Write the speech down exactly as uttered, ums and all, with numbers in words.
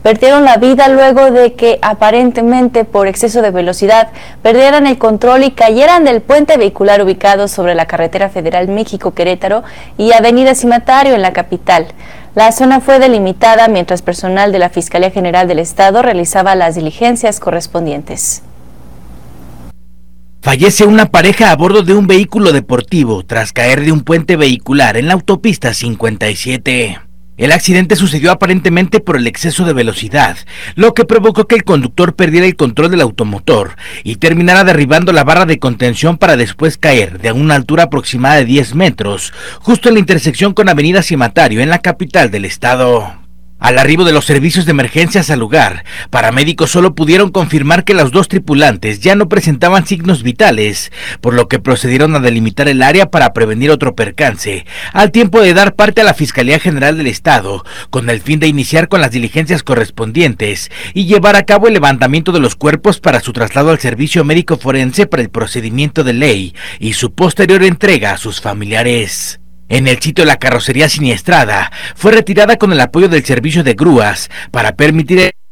perdieron la vida luego de que aparentemente por exceso de velocidad perdieran el control y cayeran del puente vehicular ubicado sobre la carretera federal México-Querétaro y avenida Cimatario en la capital. La zona fue delimitada mientras personal de la Fiscalía General del Estado realizaba las diligencias correspondientes. Fallece una pareja a bordo de un vehículo deportivo tras caer de un puente vehicular en la autopista cincuenta y siete. El accidente sucedió aparentemente por el exceso de velocidad, lo que provocó que el conductor perdiera el control del automotor y terminara derribando la barra de contención para después caer de una altura aproximada de diez metros, justo en la intersección con avenida Cimatario en la capital del estado. Al arribo de los servicios de emergencias al lugar, paramédicos solo pudieron confirmar que los dos tripulantes ya no presentaban signos vitales, por lo que procedieron a delimitar el área para prevenir otro percance, al tiempo de dar parte a la Fiscalía General del Estado, con el fin de iniciar con las diligencias correspondientes y llevar a cabo el levantamiento de los cuerpos para su traslado al servicio médico forense para el procedimiento de ley y su posterior entrega a sus familiares. En el sitio, la carrocería siniestrada fue retirada con el apoyo del servicio de grúas para permitir